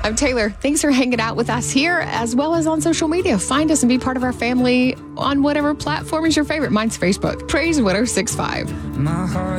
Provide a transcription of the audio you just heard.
I'm Taylor. Thanks for hanging out with us here as well as on social media. Find us and be part of our family on whatever platform is your favorite. Mine's Facebook. Praise 106.5. My heart